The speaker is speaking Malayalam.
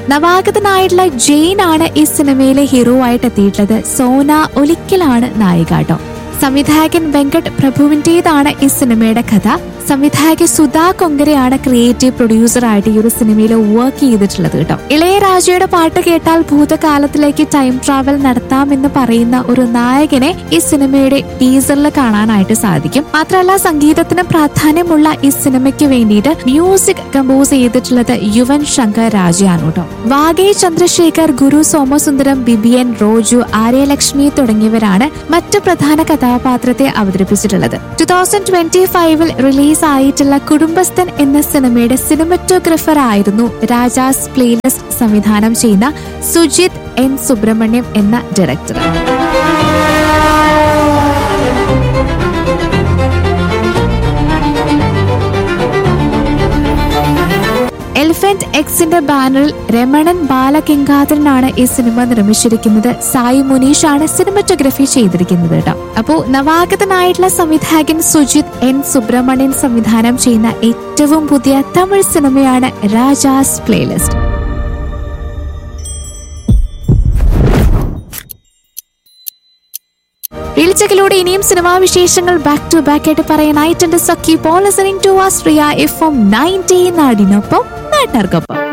നവാഗതനായിട്ടുള്ള ജെയിൻ ആണ് ഈ സിനിമയിലെ ഹീറോ ആയിട്ട് എത്തിയിട്ടുള്ളത്. സോന ഒലിക്കലാണ് നായിക ട്ടോ. സംവിധായകൻ വെങ്കട്ട് പ്രഭുവിന്റേതാണ് ഈ സിനിമയുടെ കഥ. സംവിധായക സുധാ കൊങ്കരയാണ് ക്രിയേറ്റീവ് പ്രൊഡ്യൂസർ ആയിട്ട് ഈ ഒരു സിനിമയിൽ വർക്ക് ചെയ്തിട്ടുള്ളത് കേട്ടോ. ഇളയരാജയുടെ പാട്ട് കേട്ടാൽ ഭൂതകാലത്തിലേക്ക് ടൈം ട്രാവൽ നടത്താമെന്ന് പറയുന്ന ഒരു നായകനെ ഈ സിനിമയുടെ ടീസറിൽ കാണാനായിട്ട് സാധിക്കും. മാത്രമല്ല സംഗീതത്തിന് പ്രാധാന്യമുള്ള ഈ സിനിമയ്ക്ക് വേണ്ടിയിട്ട് മ്യൂസിക് കമ്പോസ് ചെയ്തിട്ടുള്ളത് യുവൻ ശങ്കർ രാജയാണ് കേട്ടോ. വാഗേ ചന്ദ്രശേഖർ, ഗുരു സോമസുന്ദരം, ബിബിയൻ, റോജു, ആര്യലക്ഷ്മി തുടങ്ങിയവരാണ് മറ്റു പ്രധാന കഥാപാത്രത്തെ അവതരിപ്പിച്ചിട്ടുള്ളത്. 2025 റിലീസ് ആയിട്ടുള്ള കുടുംബസ്ഥൻ എന്ന സിനിമയുടെ സിനിമറ്റോഗ്രാഫർ ആയിരുന്നു രാജാസ് പ്ലേലിസ്റ്റ് സംവിധാനം ചെയ്യുന്ന സുജിത് എൻ സുബ്രഹ്മണ്യം എന്ന ഡയറക്ടർ. എലിഫന്റ് എക്സിന്റെ ബാനറിൽ രമണൻ ബാലഗംഗാധരനാണ് ഈ സിനിമ നിർമ്മിച്ചിരിക്കുന്നത്. സായി മുനീഷ് ആണ് സിനിമറ്റോഗ്രഫി ചെയ്തിരിക്കുന്നത് കേട്ടോ. അപ്പോ നവാഗതനായിട്ടുള്ള സംവിധായകൻ സുജിത് എൻ സുബ്രഹ്മണ്യൻ സംവിധാനം ചെയ്യുന്ന ഏറ്റവും പുതിയ തമിഴ് സിനിമയാണ് രാജാസ് പ്ലേലിസ്റ്റ്. റീൽച്ചക്കിലൂടെ ഇനിയും സിനിമാ വിശേഷങ്ങൾ ബാക്ക് ടു ബാക്ക് ആയിട്ട് പറയാനായിട്ടുണ്ട്. So keep on listening to Austria FM 90 നാടിനൊപ്പം നാട്ടാർക്കൊപ്പം.